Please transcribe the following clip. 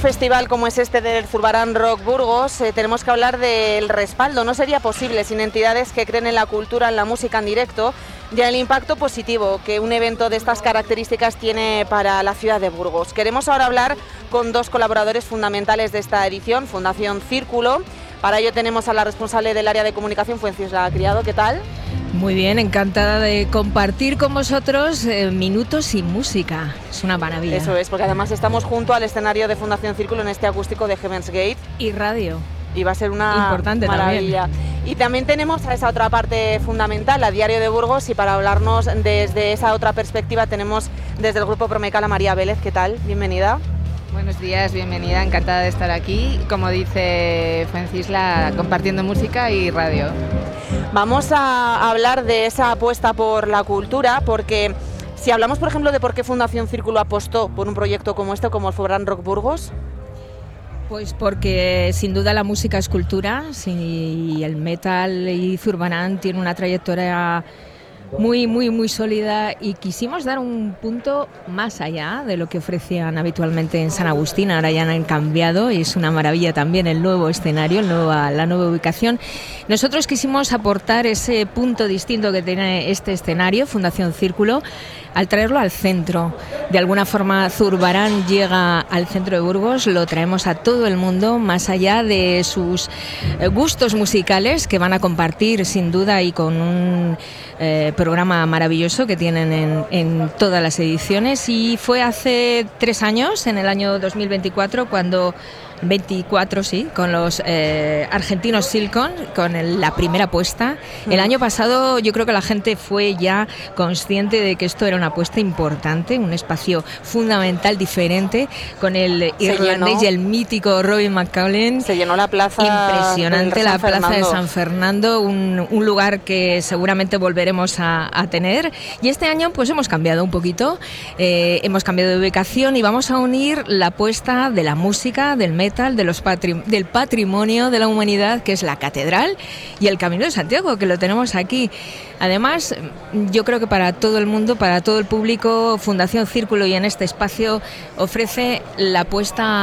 festival como es este del Zurbarán Rock Burgos, tenemos que hablar del respaldo. No sería posible sin entidades que creen en la cultura, en la música en directo y en el impacto positivo que un evento de estas características tiene para la ciudad de Burgos. Queremos ahora hablar con dos colaboradores fundamentales de esta edición, Fundación Círculo. Para ello tenemos a la responsable del área de comunicación, Fuencisla Criado. ¿Qué tal? Muy bien, encantada de compartir con vosotros minutos y música. Es una maravilla. Eso es, porque además estamos junto al escenario de Fundación Círculo en este acústico de Heaven's Gate. Y radio. Y va a ser una importante maravilla. También. Y también tenemos a esa otra parte fundamental, a Diario de Burgos, y para hablarnos desde esa otra perspectiva tenemos desde el Grupo Promecal a María Vélez. ¿Qué tal? Bienvenida. Buenos días, bienvenida, encantada de estar aquí. Como dice Fuencisla, compartiendo música y radio. Vamos a hablar de esa apuesta por la cultura, porque si hablamos, por ejemplo, de por qué Fundación Círculo apostó por un proyecto como este, como el Zurbarán Rock Burgos. Pues porque sin duda la música es cultura, y el metal y Zurbarán tiene una trayectoria muy sólida, y quisimos dar un punto más allá de lo que ofrecían habitualmente en San Agustín. Ahora ya han cambiado y es una maravilla también el nuevo escenario, la nueva ubicación. Nosotros quisimos aportar ese punto distinto que tiene este escenario, Fundación Círculo, al traerlo al centro. De alguna forma Zurbarán llega al centro de Burgos, lo traemos a todo el mundo, más allá de sus gustos musicales que van a compartir sin duda, y con un programa maravilloso que tienen en todas las ediciones. Y fue hace 3 años, en el año 2024, cuando 24, sí, con los argentinos Silcon, con la primera apuesta. El año pasado yo creo que la gente fue ya consciente de que esto era una apuesta importante, un espacio fundamental, diferente, con el irlandés y el mítico Robbie McCaulin. Se llenó la plaza. Impresionante, la plaza de San Fernando, un lugar que seguramente volveremos a tener. Y este año pues hemos cambiado un poquito, hemos cambiado de ubicación y vamos a unir la apuesta de la música, del metal, del patrimonio de la humanidad, que es la catedral, y el Camino de Santiago, que lo tenemos aquí. Además, yo creo que para todo el mundo, para todo el público, Fundación Círculo y en este espacio ofrece la apuesta